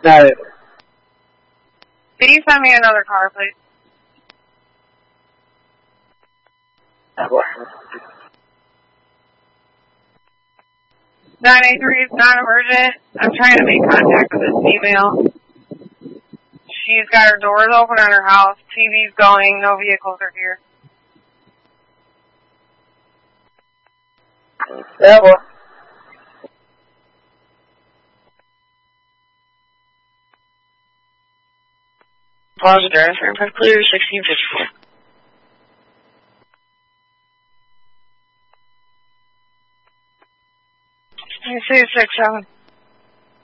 Got it. Can you send me another car, please? What? 983 is non-emergent. I'm trying to make contact with this female. She's got her doors open on her house. TV's going. No vehicles are here. Yeah, well. Plaza Drive, Fairfax Clear, 1654. 667.